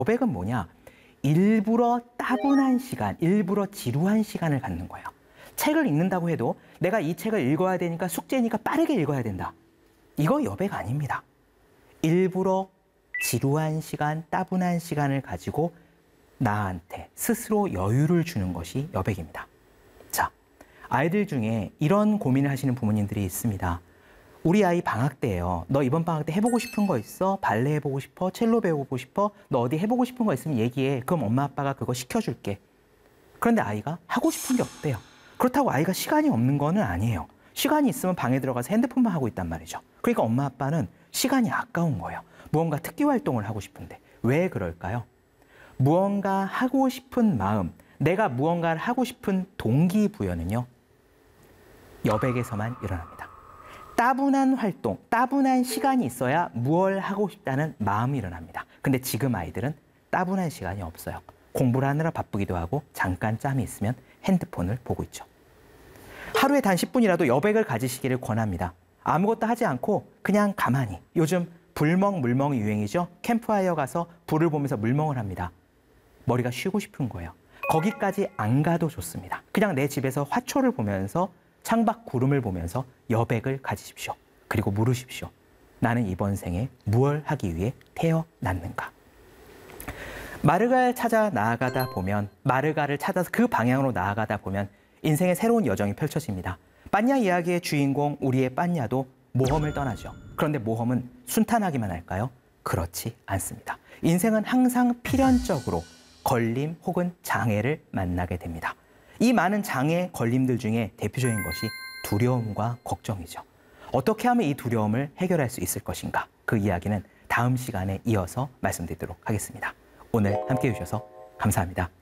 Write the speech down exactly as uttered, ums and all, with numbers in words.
여백은 뭐냐? 일부러 따분한 시간, 일부러 지루한 시간을 갖는 거예요. 책을 읽는다고 해도 내가 이 책을 읽어야 되니까 숙제니까 빠르게 읽어야 된다. 이거 여백 아닙니다. 일부러 지루한 시간, 따분한 시간을 가지고 나한테 스스로 여유를 주는 것이 여백입니다. 자, 아이들 중에 이런 고민을 하시는 부모님들이 있습니다. 우리 아이 방학 때예요. 너 이번 방학 때 해보고 싶은 거 있어? 발레 해보고 싶어? 첼로 배우고 싶어? 너 어디 해보고 싶은 거 있으면 얘기해. 그럼 엄마 아빠가 그거 시켜줄게. 그런데 아이가 하고 싶은 게 없대요. 그렇다고 아이가 시간이 없는 거는 아니에요. 시간이 있으면 방에 들어가서 핸드폰만 하고 있단 말이죠. 그러니까 엄마 아빠는 시간이 아까운 거예요. 무언가 특기 활동을 하고 싶은데. 왜 그럴까요? 무언가 하고 싶은 마음, 내가 무언가를 하고 싶은 동기부여는요, 여백에서만 일어납니다. 따분한 활동, 따분한 시간이 있어야 무얼 하고 싶다는 마음이 일어납니다. 근데 지금 아이들은 따분한 시간이 없어요. 공부를 하느라 바쁘기도 하고 잠깐 짬이 있으면 핸드폰을 보고 있죠. 하루에 단 십 분이라도 여백을 가지시기를 권합니다. 아무것도 하지 않고 그냥 가만히. 요즘 불멍, 물멍이 유행이죠. 캠프파이어 가서 불을 보면서 물멍을 합니다. 머리가 쉬고 싶은 거예요. 거기까지 안 가도 좋습니다. 그냥 내 집에서 화초를 보면서 창밖 구름을 보면서 여백을 가지십시오. 그리고 물으십시오. 나는 이번 생에 무엇을 하기 위해 태어났는가? 마르가를 찾아 나아가다 보면, 마르가를 찾아서 그 방향으로 나아가다 보면 인생의 새로운 여정이 펼쳐집니다. 빤냐 이야기의 주인공 우리의 빤냐도 모험을 떠나죠. 그런데 모험은 순탄하기만 할까요? 그렇지 않습니다. 인생은 항상 필연적으로 걸림 혹은 장애를 만나게 됩니다. 이 많은 장애, 걸림들 중에 대표적인 것이 두려움과 걱정이죠. 어떻게 하면 이 두려움을 해결할 수 있을 것인가? 그 이야기는 다음 시간에 이어서 말씀드리도록 하겠습니다. 오늘 함께해 주셔서 감사합니다.